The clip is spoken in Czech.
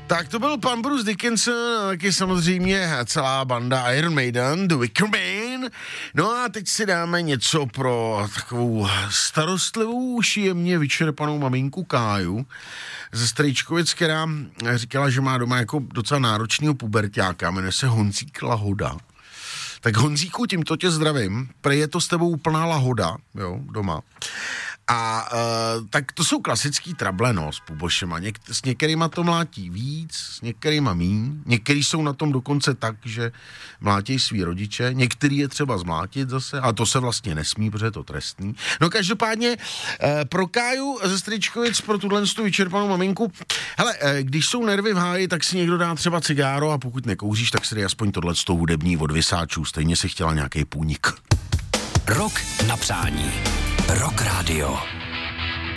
Tak to byl pan Bruce Dickinson a taky samozřejmě celá banda Iron Maiden, The Wicker Man. No a teď si dáme něco pro takovou starostlivou, už jemně vyčerpanou maminku Káju ze Strejčkovic, která říkala, že má doma jako docela náročného puberťáka, jmenuje se Honzík Lahoda. Tak Honzíku, tímto tě zdravím, prej je to s tebou úplná lahoda, jo, doma. A tak to jsou klasický trable, no, s pubošema. S některýma to mlátí víc, s některýma míň. Některý jsou na tom dokonce tak, že mlátějí svý rodiče. Některý je třeba zmlátit zase, ale to se vlastně nesmí, protože je to trestný. No každopádně pro Káju ze Strýčkovic, pro tuhle vyčerpanou maminku. Hele, když jsou nervy v háji, tak si někdo dá třeba cigáro a pokud nekouříš, tak si dej aspoň tohleto hudební od Vysáčů. Stejně si chtěla nějaký půnik. Rok na přání. Rock Radio.